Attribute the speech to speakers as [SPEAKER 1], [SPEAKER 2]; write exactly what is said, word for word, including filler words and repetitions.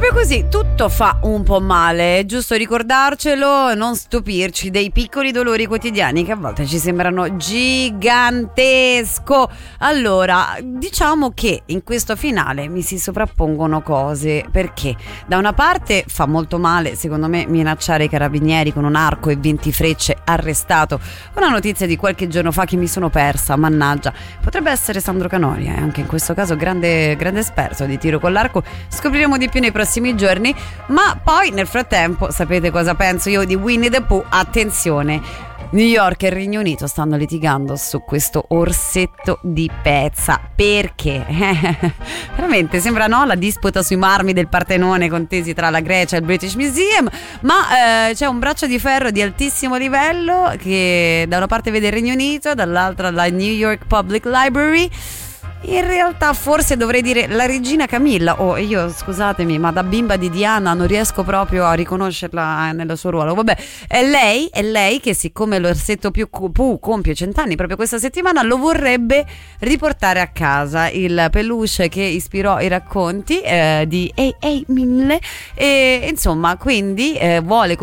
[SPEAKER 1] proprio così, tutto fa un po' male, è giusto ricordarcelo, non stupirci dei piccoli dolori quotidiani che a volte ci sembrano gigantesco. Allora, diciamo che in questo finale mi si sovrappongono cose, perché da una parte fa molto male, secondo me, minacciare i carabinieri con un arco e venti frecce, arrestato. Una notizia di qualche giorno fa che mi sono persa, mannaggia. Potrebbe essere Sandro Canori, eh? Anche in questo caso grande, grande esperto di tiro con l'arco. Scopriremo di più nei prossimi giorni, ma poi nel frattempo sapete cosa penso io di Winnie the Pooh? Attenzione, New York e il Regno Unito stanno litigando su questo orsetto di pezza. Perché? Veramente sembra, no, la disputa sui marmi del Partenone contesi tra la Grecia e il British Museum, ma eh, c'è un braccio di ferro di altissimo livello che da una parte vede il Regno Unito, dall'altra la New York Public Library. In realtà forse dovrei dire la regina Camilla. Oh, io scusatemi, ma da bimba di Diana non riesco proprio a riconoscerla nel suo ruolo. Vabbè, è lei, è lei che, siccome l'orsetto più Pooh compie cent'anni proprio questa settimana, lo vorrebbe riportare a casa, il peluche che ispirò i racconti eh, di A A. Milne, e insomma, quindi eh, vuole